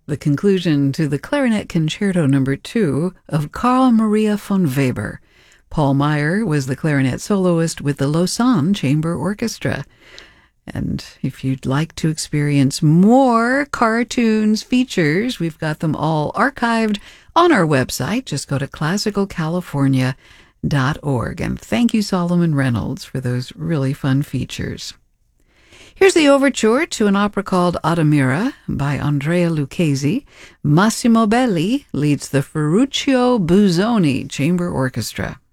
the conclusion to the Clarinet Concerto No. 2 of Carl Maria von Weber. Paul Meyer was the clarinet soloist with the Lausanne Chamber Orchestra. And if you'd like to experience more cartoons features, we've got them all archived on our website. Just go to classicalcalifornia.org. And thank you, Solomon Reynolds, for those really fun features. Here's the overture to an opera called Adamira by Andrea Lucchesi. Massimo Belli leads the Ferruccio Busoni Chamber Orchestra.